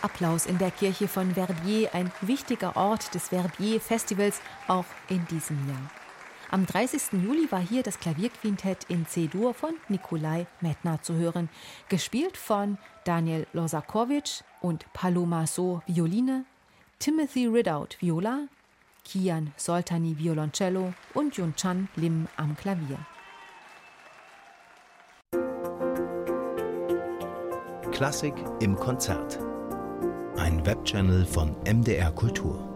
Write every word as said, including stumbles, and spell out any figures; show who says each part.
Speaker 1: Applaus in der Kirche von Verbier, ein wichtiger Ort des Verbier-Festivals, auch in diesem Jahr. Am dreißigsten Juli war hier das Klavierquintett in C-Dur von Nikolai Medtner zu hören, gespielt von Daniel Losakowitsch und Paloma So Violine, Timothy Ridout Viola, Kian Soltani Violoncello und Yunchan Lim am Klavier.
Speaker 2: Klassik im Konzert. Ein Webchannel von M D R Kultur.